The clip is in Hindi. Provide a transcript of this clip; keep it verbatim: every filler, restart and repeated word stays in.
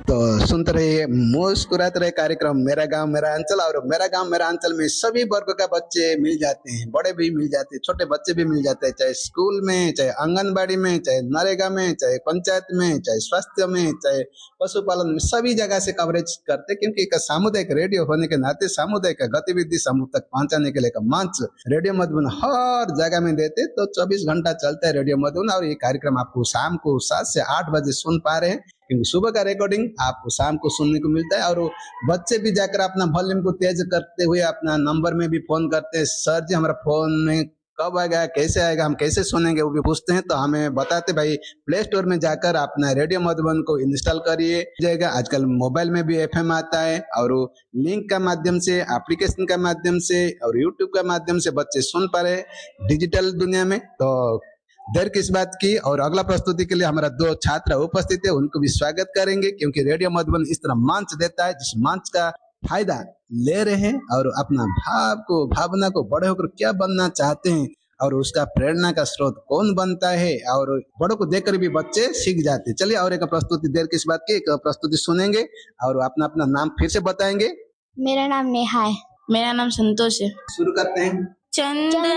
तो सुनते रहिए, मुस्कुराते रहे कार्यक्रम मेरा गांव मेरा अंचल। और मेरा गांव मेरा अंचल में सभी वर्ग का बच्चे मिल जाते हैं, बड़े भी मिल जाते हैं, छोटे बच्चे भी मिल जाते हैं, चाहे स्कूल में, चाहे आंगनबाड़ी में, चाहे नरेगा में, चाहे पंचायत में, चाहे स्वास्थ्य में, चाहे पशुपालन में, सभी जगह से कवरेज करते हैं। क्योंकि एक सामुदायिक रेडियो होने के नाते सामुदायिक गतिविधि समूह तक पहुंचाने के लिए एक मंच रेडियो मधुबन हर जगह में देते। तो चौबीस घंटा चलता है रेडियो मधुबन। और ये कार्यक्रम आपको शाम को सात से आठ बजे सुन पा रहे हैं, क्योंकि सुबह का रिकॉर्डिंग आपको शाम को सुनने को मिलता है। और बच्चे भी जाकर अपना वॉल्यूम को तेज करते हुए अपना नंबर में भी फोन करते हैं, सर जी हमारा फोन में कब आएगा, कैसे आएगा, हम कैसे सुनेंगे, वो भी पूछते हैं। तो हमें बताते भाई प्ले स्टोर में जाकर अपना रेडियो मधुबन को इंस्टॉल करिए जाएगा। आजकल मोबाइल में भी एफएम आता है, और लिंक का माध्यम से, एप्लीकेशन का माध्यम से और यूट्यूब का माध्यम से बच्चे सुन पा रहे डिजिटल दुनिया में। तो देर किस बात की। और अगला प्रस्तुति के लिए हमारा दो छात्र उपस्थित है, उनको भी स्वागत करेंगे। क्योंकि रेडियो मधुबन इस तरह मंच देता है जिस मंच का फायदा ले रहे हैं और अपना भाव को, भावना को, बड़े होकर क्या बनना चाहते हैं और उसका प्रेरणा का स्रोत कौन बनता है, और बड़ों को देखकर भी बच्चे सीख जाते हैं। चलिए और एक प्रस्तुति, देर किस बात की, एक प्रस्तुति सुनेंगे और अपना अपना नाम फिर से बताएंगे। मेरा नाम नेहा है। मेरा नाम संतोष है। शुरू करते हैं। चंद